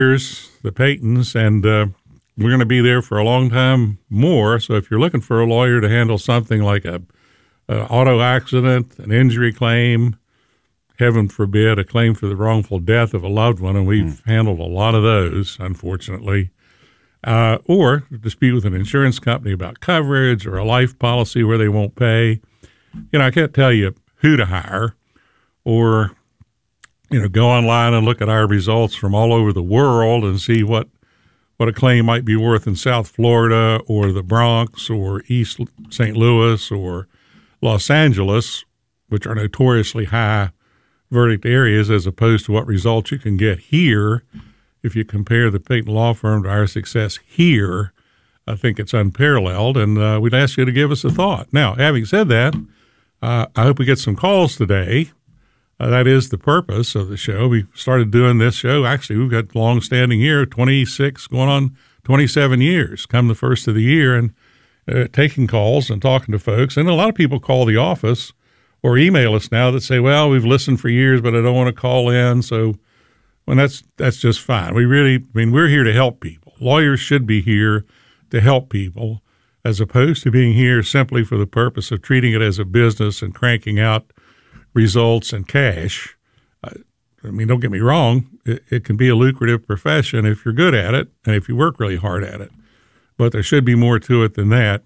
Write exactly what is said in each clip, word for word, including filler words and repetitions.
the Paytons, and uh, we're going to be there for a long time more. So if you're looking for a lawyer to handle something like a, a auto accident, an injury claim, heaven forbid, a claim for the wrongful death of a loved one, and we've mm. handled a lot of those, unfortunately, uh, or a dispute with an insurance company about coverage or a life policy where they won't pay. You know, I can't tell you who to hire, or, you know, go online and look at our results from all over the world and see what, what a claim might be worth in South Florida or the Bronx or East Saint Louis or Los Angeles, which are notoriously high verdict areas, as opposed to what results you can get here. If you compare the Payton Law Firm to our success here, I think it's unparalleled, and uh, we'd ask you to give us a thought. Now, having said that, uh, I hope we get some calls today. Uh, that is the purpose of the show. We started doing this show. Actually, we've got long-standing here, twenty-six, going on twenty-seven years, come the first of the year, and uh, taking calls and talking to folks. And a lot of people call the office or email us now that say, well, we've listened for years, but I don't want to call in. So well, that's that's just fine. We really, I mean, we're here to help people. Lawyers should be here to help people, as opposed to being here simply for the purpose of treating it as a business and cranking out results and cash. I, I mean, don't get me wrong. It, it can be a lucrative profession if you're good at it and if you work really hard at it. But there should be more to it than that.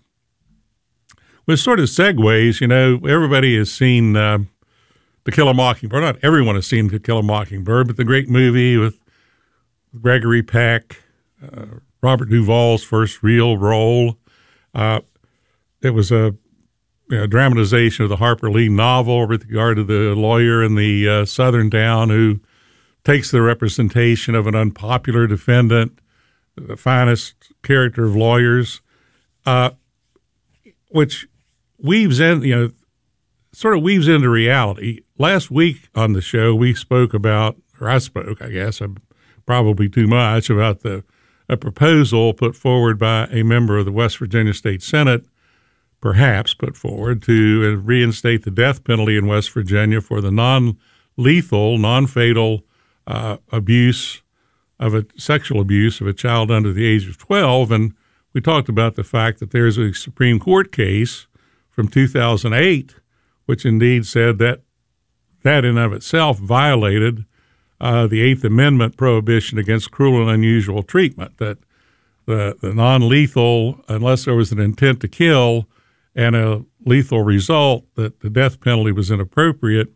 With sort of segues, you know, everybody has seen uh, To Kill a Mockingbird. Not everyone has seen To Kill a Mockingbird, but the great movie with Gregory Peck, uh, Robert Duvall's first real role. Uh, it was a you know, dramatization of the Harper Lee novel with regard to the lawyer in the uh, southern town who takes the representation of an unpopular defendant, the finest character of lawyers, uh, which weaves in, you know, sort of weaves into reality. Last week on the show, we spoke about, or I spoke, I guess, probably too much, about the a proposal put forward by a member of the West Virginia State Senate, perhaps put forward, to reinstate the death penalty in West Virginia for the non-lethal, non-fatal uh, abuse of a sexual abuse of a child under the age of twelve. And we talked about the fact that there's a Supreme Court case from two thousand eight, which indeed said that that in of itself violated uh, the Eighth Amendment prohibition against cruel and unusual treatment, that the, the non-lethal, unless there was an intent to kill and a lethal result, that the death penalty was inappropriate.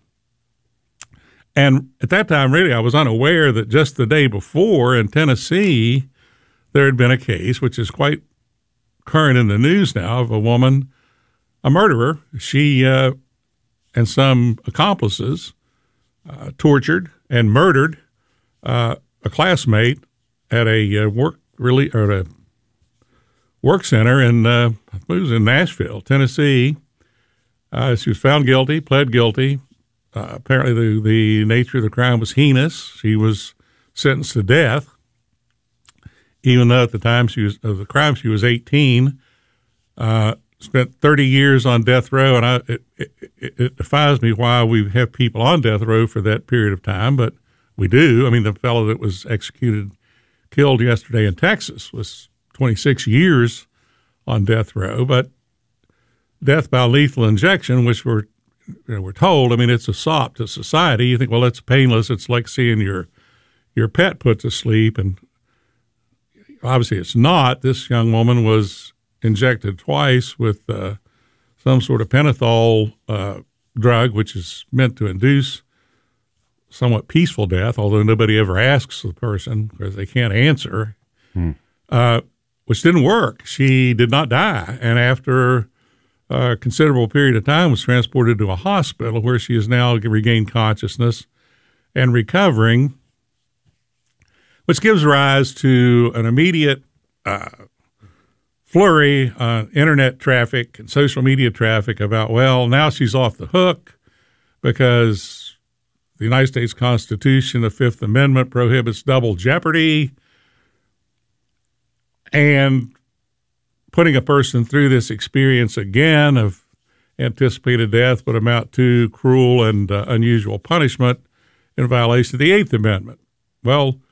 And at that time, really, I was unaware that just the day before in Tennessee, there had been a case, which is quite current in the news now, of a woman, a murderer. She uh, and some accomplices uh, tortured and murdered uh, a classmate at a uh, work really or a work center in uh, I think it was in Nashville, Tennessee. Uh, she was found guilty, pled guilty. Uh, apparently, the the nature of the crime was heinous. She was sentenced to death, even though at the time she was of the crime she was eighteen. Uh, spent thirty years on death row, and I, it, it, it defies me why we have people on death row for that period of time, but we do. I mean, the fellow that was executed, killed yesterday in Texas, was twenty-six years on death row. But death by lethal injection, which we're, you know, we're told, I mean, it's a sop to society. You think, well, it's painless. It's like seeing your your pet put to sleep, and obviously it's not. This young woman was injected twice with uh, some sort of pentothal uh, drug, which is meant to induce somewhat peaceful death, although nobody ever asks the person because they can't answer, hmm. uh, which didn't work. She did not die, and after a considerable period of time was transported to a hospital where she has now regained consciousness and recovering, which gives rise to an immediate uh, flurry on internet traffic and social media traffic about, well, now she's off the hook because the United States Constitution, the Fifth Amendment, prohibits double jeopardy, and putting a person through this experience again of anticipated death would amount to cruel and uh, unusual punishment in violation of the Eighth Amendment. Well,